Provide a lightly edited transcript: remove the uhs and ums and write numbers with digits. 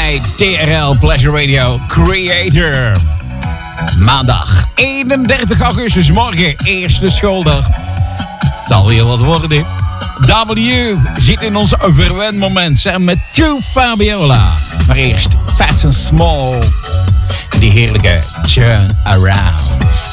bij TRL Pleasure Radio Creator. Maandag 31 augustus, morgen, eerste schooldag. Het zal weer wat worden. W zit in ons verwend moment samen met Two Fabiola. Maar eerst Fats and Small. En die heerlijke Turn Around.